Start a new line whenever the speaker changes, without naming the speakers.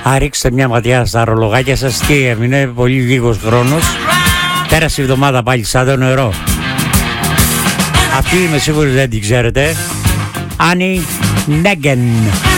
ρίξτε μια ματιά στα ρολογάκια σας. Τι έμεινε, πολύ λίγος χρόνος. Πέρασε η εβδομάδα πάλι σαν το νερό. Αυτή είμαι σίγουρη δεν την ξέρετε. Annie Neggen.